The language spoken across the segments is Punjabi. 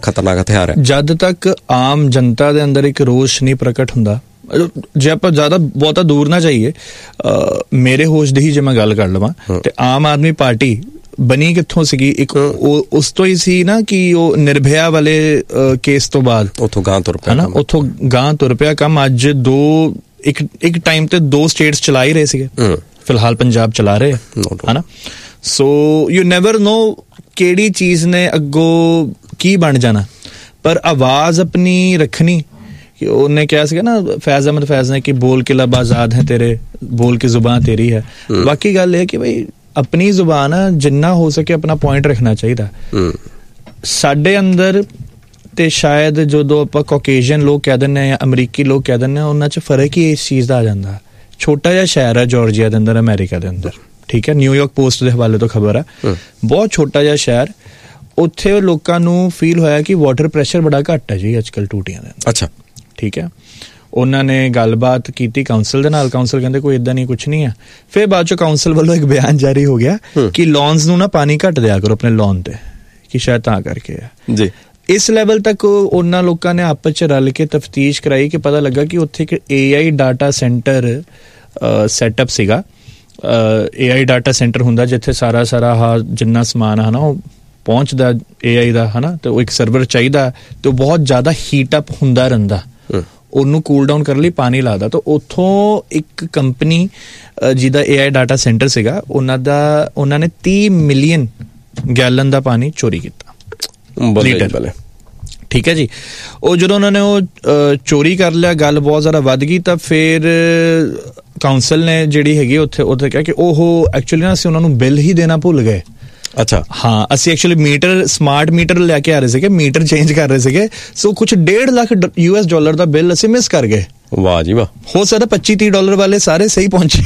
ਖਤਰਨਾਕ ਹਥਿਆਰ ਹੈ। ਜਦ ਤੱਕ ਆਮ ਜਨਤਾ ਦੇ ਅੰਦਰ ਇੱਕ ਰੋਸ਼ ਨਹੀਂ ਪ੍ਰਗਟ ਹੁੰਦਾ, ਜੇ ਆਪਾਂ ਜ਼ਿਆਦਾ ਬਹੁਤਾ ਦੂਰ ਨਾ ਜਾਈਏ, ਮੇਰੇ ਹੋਸ਼ ਦੀ ਹੀ ਜੇ ਮੈਂ ਗੱਲ ਕਰ ਲਵਾਂ ਤੇ ਆਮ ਆਦਮੀ ਪਾਰਟੀ ਬਣੀ ਕਿੱਥੋਂ ਸੀਗੀ? ਇੱਕ ਉਸ ਤੋਂ ਹੀ ਸੀ ਨਾ ਕਿ ਉਹ ਨਿਰਭਇਆ ਵਾਲੇ ਕੇਸ ਤੋਂ ਬਾਅਦ ਉੱਥੋਂ ਗਾਂ ਤੁਰ ਪਿਆ, ਉੱਥੋਂ ਗਾਂ ਤੁਰ ਪਿਆ ਕੰਮ। ਅੱਜ ਇੱਕ ਟਾਈਮ ਤੇ 2 ਸਟੇਟਸ ਚਲਾ ਹੀ ਰਹੇ ਸੀਗੇ, ਫਿਲਹਾਲ ਪੰਜਾਬ ਚਲਾ ਰਹੇ ਹਨਾ। ਸੋ ਯੂ ਨੈਵਰ ਨੋ ਕਿਹੜੀ ਚੀਜ਼ ਨੇ ਅੱਗੋਂ ਕੀ ਬਣ ਜਾਣਾ, ਪਰ ਆਵਾਜ਼ ਆਪਣੀ ਰੱਖਣੀ। ਉਹਨੇ ਕਿਹਾ ਸੀਗਾ ਨਾ ਫੈਜ਼ ਅਹਿਮਦ ਫੈਜ਼ ਨੇ ਕਿ ਬੋਲ ਕੇ ਲਬ ਆਜ਼ਾਦ ਹੈ ਤੇਰੇ, ਬੋਲ ਕੇ ਜ਼ੁਬਾਨ ਤੇਰੀ ਹੈ। ਬਾਕੀ ਗੱਲ ਇਹ ਕਿ ਬਈ ਆਪਣੀ ਜ਼ੁਬਾਨ ਜਿੰਨਾ ਹੋ ਸਕੇ ਆਪਣਾ ਪੁਆਇੰਟ ਰੱਖਣਾ ਚਾਹੀਦਾ। ਸਾਡੇ ਅੰਦਰ ਤੇ ਸ਼ਾਇਦ ਜਦੋਂ ਆਪਾਂ ਕੌਕੇਸ਼ੀਅਨ ਲੋਕ ਕਹਿ ਦਿੰਦੇ ਹਾਂ ਜਾਂ ਅਮਰੀਕੀ ਲੋਕ ਕਹਿ ਦਿੰਦੇ ਹਾਂ, ਉਹਨਾਂ 'ਚ ਫਰਕ ਹੀ ਇਸ ਚੀਜ਼ ਦਾ ਆ ਜਾਂਦਾ। ਛੋਟਾ ਜਿਹਾ ਸ਼ਹਿਰ ਹੈ ਜਾਰਜੀਆ ਦੇ ਅੰਦਰ, ਅਮਰੀਕਾ ਦੇ ਅੰਦਰ, ਠੀਕ ਹੈ, ਨਿਊਯਾਰਕ ਪੋਸਟ ਦੇ ਹਵਾਲੇ ਤੋਂ ਖਬਰ ਹੈ, ਬਹੁਤ ਛੋਟਾ ਜਿਹਾ ਸ਼ਹਿਰ। ਉੱਥੇ ਲੋਕਾਂ ਨੂੰ ਫੀਲ ਹੋਇਆ ਕਿ ਵਾਟਰ ਪ੍ਰੈਸ਼ਰ ਬੜਾ ਘੱਟ ਹੈ ਜੀ ਅੱਜ ਕੱਲ੍ਹ ਟੂਟੀਆਂ ਦੇ ਅੰਦਰ। ਅੱਛਾ, ਠੀਕ ਹੈ। ਉਹਨਾਂ ਨੇ ਗੱਲਬਾਤ ਕੀਤੀ ਕਾਉਂਸਲ ਦੇ ਨਾਲ, ਕਾਉਂਸਲ ਕਹਿੰਦੇ ਕੋਈ ਏਦਾਂ ਨਹੀਂ, ਕੁਛ ਨਹੀਂ ਹੈ। ਫਿਰ ਬਾਅਦ ਚੋਂ ਕਾਉਂਸਲ ਵੱਲੋਂ ਇੱਕ ਬਿਆਨ ਜਾਰੀ ਹੋ ਗਿਆ ਕਿ ਲੌਨਸ ਨੂੰ ਨਾ ਪਾਣੀ ਘੱਟ ਦਿਆ ਕਰੋ ਆਪਣੇ ਲੌਨ ਤੇ, ਕਿ ਸ਼ਾਇਦ ਤਾਂ ਕਰਕੇ ਹੈ ਜੀ। ਇਸ ਲੈਵਲ ਤੱਕ ਉਹਨਾਂ ਲੋਕਾਂ ਨੇ ਆਪਸ 'ਚ ਰਲ ਕੇ ਤਫਤੀਸ਼ ਕਰਾਈ ਕਿ ਪਤਾ ਲੱਗਾ ਕਿ ਉੱਥੇ ਇੱਕ AI ਡਾਟਾ ਸੈਂਟਰ ਸੈਟਅਪ ਸੀਗਾ। AI ਡਾਟਾ ਸੈਂਟਰ ਹੁੰਦਾ ਜਿੱਥੇ ਸਾਰਾ ਜਿੰਨਾ ਸਮਾਨ ਹੈ ਨਾ ਉਹ ਪਹੁੰਚਦਾ AI ਦਾ, ਹੈ ਨਾ, ਤੇ ਉਹ ਇੱਕ ਸਰਵਰ ਚਾਹੀਦਾ ਤੇ ਉਹ ਬਹੁਤ ਜ਼ਿਆਦਾ ਹੀਟ ਅਪ ਹੁੰਦਾ ਰਹਿੰਦਾ, ਉਹਨੂੰ ਕੂਲ ਡਾਊਨ ਕਰਨ ਲਈ ਪਾਣੀ ਲੱਗਦਾ। ਤਾਂ ਉੱਥੋਂ ਇੱਕ ਕੰਪਨੀ ਜਿਹਦਾ AI ਡਾਟਾ ਸੈਂਟਰ ਸੀਗਾ, ਉਹਨਾਂ ਨੇ 30 ਮਿਲੀਅਨ ਗੈਲਨ ਦਾ ਪਾਣੀ ਚੋਰੀ ਕੀਤਾ, ਲੀਟਰ, ਠੀਕ ਹੈ ਜੀ। ਉਹ ਜਦੋਂ ਉਹਨਾਂ ਨੇ ਉਹ ਚੋਰੀ ਕਰ ਲਿਆ, ਗੱਲ ਬਹੁਤ ਜ਼ਿਆਦਾ ਵੱਧ ਗਈ, ਤਾਂ ਫਿਰ ਕਾਉਂਸਲ ਨੇ ਜਿਹੜੀ ਹੈਗੀ ਉੱਥੇ ਕਿਹਾ ਕਿ ਉਹ ਐਕਚੁਅਲੀ ਨਾ ਅਸੀਂ ਉਹਨਾਂ ਨੂੰ ਬਿੱਲ ਹੀ ਦੇਣਾ ਭੁੱਲ ਗਏ। ਅੱਛਾ, ਹਾਂ, ਅਸੀਂ ਐਕਚੁਅਲੀ ਸਮਾਰਟ ਮੀਟਰ ਲੈ ਕੇ ਆ ਰਹੇ ਸੀਗੇ, ਮੀਟਰ ਚੇਂਜ ਕਰ ਰਹੇ ਸੀਗੇ, ਸੋ ਕੁਛ $1.5 ਲੱਖ US ਦਾ ਬਿੱਲ ਅਸੀਂ ਮਿਸ ਕਰ ਗਏ। ਵਾਹ ਜੀ ਵਾਹ। ਹੋ ਸਕਦਾ $25-30 ਵਾਲੇ ਸਾਰੇ ਸਹੀ ਪਹੁੰਚੇ,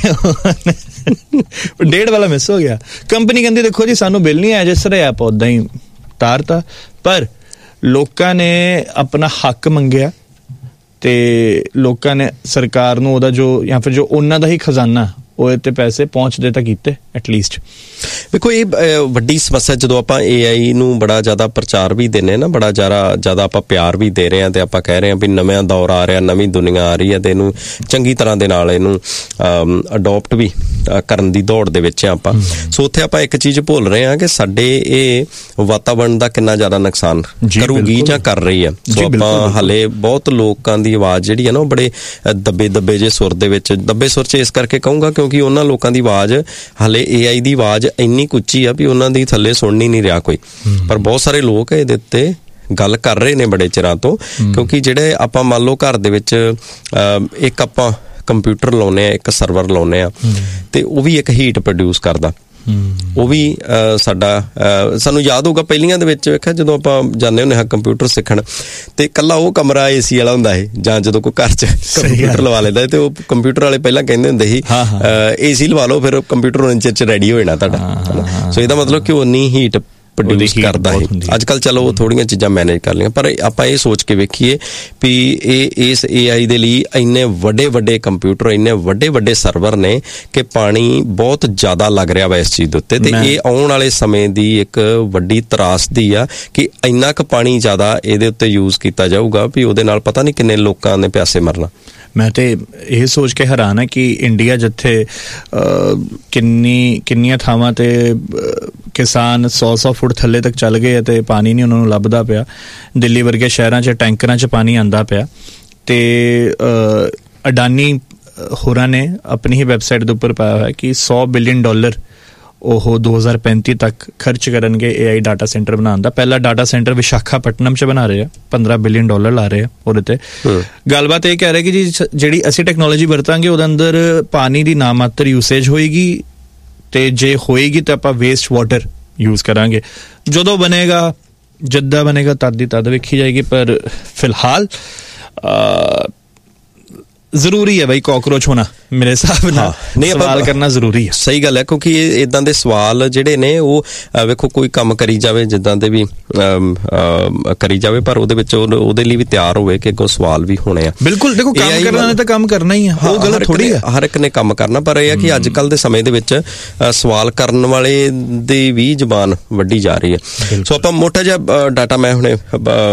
$1.5 ਵਾਲਾ ਮਿਸ ਹੋ ਗਿਆ। ਕੰਪਨੀ ਕਹਿੰਦੀ ਦੇਖੋ ਜੀ ਸਾਨੂੰ ਬਿੱਲ ਨਹੀਂ ਆਇਆ, ਜਿਸ ਤਰ੍ਹਾਂ ਆਪਾਂ ਉਦਾਂ ਹੀ ਤਾਰਤਾ। ਪਰ ਲੋਕਾਂ ਨੇ ਆਪਣਾ ਹੱਕ ਮੰਗਿਆ ਤੇ ਲੋਕਾਂ ਨੇ ਸਰਕਾਰ ਨੂੰ ਉਹਦਾ ਜੋ ਜਾਂ ਫਿਰ ਜੋ ਉਹਨਾਂ ਦਾ ਹੀ ਖਜ਼ਾਨਾ ਉਹ ਤੇ ਪੈਸੇ ਪਹੁੰਚਦੇ ਤਾਂ ਕੀਤੇ ਐਟਲੀਸਟ। ਵੇਖੋ ਇਹ ਵੱਡੀ ਸਮੱਸਿਆ, ਜਦੋਂ ਆਪਾਂ AI ਨੂੰ ਬੜਾ ਜ਼ਿਆਦਾ ਪ੍ਰਚਾਰ ਵੀ ਦਿੰਦੇ ਨਾ, ਬੜਾ ਜ਼ਿਆਦਾ ਆਪਾਂ ਪਿਆਰ ਵੀ ਦੇ ਰਹੇ ਹਾਂ ਤੇ ਆਪਾਂ ਕਹਿ ਰਹੇ ਹਾਂ ਵੀ ਨਵਾਂ ਦੌਰ ਆ ਰਿਹਾ, ਨਵੀਂ ਦੁਨੀਆ ਆ ਰਹੀ ਹੈ ਤੇ ਇਹਨੂੰ ਚੰਗੀ ਤਰ੍ਹਾਂ ਦੇ ਨਾਲ ਇਹਨੂੰ ਅਡੋਪਟ ਵੀ ਕਰਨ ਦੀ ਦੌੜ ਦੇ ਵਿੱਚ ਆਪਾਂ। ਸੋ ਉੱਥੇ ਆਪਾਂ ਇੱਕ ਚੀਜ਼ ਭੁੱਲ ਰਹੇ ਹਾਂ ਕਿ ਸਾਡੇ ਇਹ ਵਾਤਾਵਰਨ ਦਾ ਕਿੰਨਾ ਜ਼ਿਆਦਾ ਨੁਕਸਾਨ ਕਰੂਗੀ ਜਾਂ ਕਰ ਰਹੀ ਹੈ। ਸੋ ਆਪਾਂ ਹਾਲੇ ਬਹੁਤ ਲੋਕਾਂ ਦੀ ਆਵਾਜ਼ ਜਿਹੜੀ ਹੈ ਨਾ ਉਹ ਬੜੇ ਦੱਬੇ ਜਿਹੇ ਸੁਰ ਦੇ ਵਿੱਚ, ਦੱਬੇ ਸੁਰ 'ਚ ਇਸ ਕਰਕੇ ਕਹੂੰਗਾ ਕਿਉਂਕਿ ਉਹਨਾਂ ਲੋਕਾਂ ਦੀ ਆਵਾਜ਼ ਹਾਲੇ AI ਦੀ ਆਵਾਜ਼ ਇੰਨੀ ਕੁ ਉੱਚੀ ਆ ਵੀ ਉਹਨਾਂ ਦੀ ਥੱਲੇ ਸੁਣ ਨਹੀਂ ਰਿਹਾ ਕੋਈ। ਪਰ ਬਹੁਤ ਸਾਰੇ ਲੋਕ ਇਹਦੇ ਉੱਤੇ ਗੱਲ ਕਰ ਰਹੇ ਨੇ ਬੜੇ ਚਿਰਾਂ ਤੋਂ, ਕਿਉਂਕਿ ਜਿਹੜੇ ਆਪਾਂ ਮੰਨ ਲਓ ਘਰ ਦੇ ਵਿੱਚ ਇੱਕ ਆਪਾਂ ਕੰਪਿਊਟਰ ਲਾਉਂਦੇ ਆ, ਇੱਕ ਸਰਵਰ ਲਾਉਂਦੇ ਆ ਤੇ ਉਹ ਵੀ ਇੱਕ ਹੀਟ ਪ੍ਰੋਡਿਊਸ ਕਰਦਾ। ਉਹ ਵੀ ਸਾਨੂੰ ਯਾਦ ਹੋਊਗਾ ਪਹਿਲੀਆਂ ਦੇ ਵਿੱਚ ਵੇਖਿਆ ਜਦੋਂ ਆਪਾਂ ਜਾਂਦੇ ਹੁੰਦੇ ਹਾਂ ਕੰਪਿਊਟਰ ਸਿੱਖਣ ਤੇ ਇਕੱਲਾ ਉਹ ਕਮਰਾ AC ਵਾਲਾ ਹੁੰਦਾ ਸੀ, ਜਾਂ ਜਦੋਂ ਕੋਈ ਘਰ 'ਚ ਕੰਪਿਊਟਰ ਲਵਾ ਲੈਂਦਾ ਤੇ ਉਹ ਕੰਪਿਊਟਰ ਵਾਲੇ ਪਹਿਲਾਂ ਕਹਿੰਦੇ ਹੁੰਦੇ ਸੀ AC ਲਵਾ ਲਓ, ਫਿਰ ਕੰਪਿਊਟਰ ਉਨੇ ਚਿਰ 'ਚ ਰੈਡੀ ਹੋ ਜਾਣਾ ਤੁਹਾਡਾ। ਸੋ ਇਹਦਾ ਮਤਲਬ ਕਿ ਉਨੀ ਹੀਟ ਪ੍ਰੋਡਿਊਸ ਕਰਦਾ ਹੈ। ਅੱਜ ਕੱਲ੍ਹ ਚਲੋ ਉਹ ਥੋੜ੍ਹੀਆਂ ਚੀਜ਼ਾਂ ਮੈਨੇਜ ਕਰ ਲਈਆਂ, ਪਰ ਆਪਾਂ ਇਹ ਸੋਚ ਕੇ ਵੇਖੀਏ ਵੀ ਇਸ AI ਦੇ ਲਈ ਇੰਨੇ ਵੱਡੇ ਕੰਪਿਊਟਰ, ਇੰਨੇ ਵੱਡੇ ਸਰਵਰ ਨੇ ਕਿ ਪਾਣੀ ਬਹੁਤ ਜ਼ਿਆਦਾ ਲੱਗ ਰਿਹਾ ਵਾ ਇਸ ਚੀਜ਼ ਦੇ ਉੱਤੇ। ਤੇ ਇਹ ਆਉਣ ਵਾਲੇ ਸਮੇਂ ਦੀ ਇੱਕ ਵੱਡੀ ਤਰਾਸਦੀ ਆ ਕਿ ਇੰਨਾ ਕੁ ਪਾਣੀ ਜ਼ਿਆਦਾ ਇਹਦੇ ਉੱਤੇ ਯੂਜ਼ ਕੀਤਾ ਜਾਊਗਾ ਵੀ ਉਹਦੇ ਨਾਲ ਪਤਾ ਨਹੀਂ ਕਿੰਨੇ ਲੋਕਾਂ ਨੇ ਪਿਆਸੇ ਮਰਨਾ। ਮੈਂ ਤੇ ਇਹ ਸੋਚ ਕੇ ਹੈਰਾਨ ਹਾਂ ਕਿ ਇੰਡੀਆ ਜਿੱਥੇ ਕਿੰਨੀਆਂ ਥਾਵਾਂ ਤੇ ਕਿਸਾਨ 100 ਫੁੱਟ ਥੱਲੇ ਤੱਕ ਚੱਲ ਗਏ ਅਤੇ ਪਾਣੀ ਨਹੀਂ ਉਹਨਾਂ ਨੂੰ ਲੱਭਦਾ ਪਿਆ। ਦਿੱਲੀ ਵਰਗੇ ਸ਼ਹਿਰਾਂ 'ਚ ਟੈਂਕਰਾਂ 'ਚ ਪਾਣੀ ਆਉਂਦਾ ਪਿਆ ਤੇ ਅਡਾਨੀ ਹੋਰਾਂ ਨੇ ਆਪਣੀ ਹੀ ਵੈਬਸਾਈਟ ਦੇ ਉੱਪਰ ਪਾਇਆ ਹੋਇਆ ਕਿ $100 ਬਿਲੀਅਨ ਉਹ 2035 ਤੱਕ ਖਰਚ ਕਰਨਗੇ AI ਡਾਟਾ ਸੈਂਟਰ ਬਣਾਉਣ ਦਾ। ਪਹਿਲਾ ਡਾਟਾ ਸੈਂਟਰ ਵਿਸ਼ਾਖਾਪਟਨਮ 'ਚ ਬਣਾ ਰਹੇ ਆ, $15 ਬਿਲੀਅਨ ਲਾ ਰਹੇ ਆ ਉਹਦੇ ਤੇ। ਗੱਲਬਾਤ ਇਹ ਕਹਿ ਰਹੇ ਕਿ ਜੀ ਜਿਹੜੀ ਅਸੀਂ ਟੈਕਨੋਲੋਜੀ ਵਰਤਾਂਗੇ ਉਹਦੇ ਅੰਦਰ ਪਾਣੀ ਦੀ ਨਾਮਾਤਰ ਯੂਸੇਜ ਹੋਏਗੀ ਤੇ ਜੇ ਹੋਏਗੀ ਤਾਂ ਆਪਾਂ ਵੇਸਟ ਵਾਟਰ ਯੂਜ਼ ਕਰਾਂਗੇ। ਜਦੋਂ ਬਣੇਗਾ, ਜਿੱਦਾਂ ਬਣੇਗਾ ਤਦ ਵੇਖੀ ਜਾਏਗੀ। ਪਰ ਫਿਲਹਾਲ ਜ਼ਰੂਰੀ ਹੈ ਬਈ ਕਾਕਰੋਚ ਹੋਣਾ, ਮੇਰੇ ਹਿਸਾਬ ਨਾਲ ਸਵਾਲ ਕਰਨਾ ਜ਼ਰੂਰੀ ਹੈ। ਸਹੀ ਗੱਲ ਹੈ, ਕਿਉਂਕਿ ਇੱਦਾਂ ਦੇ ਸਵਾਲ ਜਿਹੜੇ ਨੇ ਉਹ ਵੇਖੋ ਕੋਈ ਕੰਮ ਕਰੀ ਜਾਵੇ, ਜਿੱਦਾਂ ਦੇ ਵੀ ਕਰੀ ਜਾਵੇ, ਪਰ ਉਹਦੇ ਵਿੱਚ ਉਹਦੇ ਲਈ ਵੀ ਤਿਆਰ ਹੋਵੇ ਕਿ ਅੱਗੋਂ ਸਵਾਲ ਵੀ ਹੋਣੇ ਆ। ਬਿਲਕੁਲ, ਦੇਖੋ ਕੰਮ ਕਰਨਾ ਨੇ ਤਾਂ ਕੰਮ ਕਰਨਾ ਹੀ ਆ, ਉਹ ਗਲਤ ਥੋੜੀ ਆ। ਹਰ ਇੱਕ ਨੇ ਕੰਮ ਕਰਨਾ, ਪਰ ਇਹ ਆ ਕਿ ਅੱਜ ਕੱਲ੍ਹ ਦੇ ਸਮੇਂ ਦੇ ਵਿੱਚ ਸਵਾਲ ਕਰਨ ਵਾਲੇ ਦੀ ਵੀ ਜ਼ਬਾਨ ਵੱਢੀ ਜਾ ਰਹੀ ਹੈ। ਸੋ ਆਪਾਂ ਮੋਟਾ ਜਿਹਾ ਡਾਟਾ ਮੈਂ ਹੁਣੇ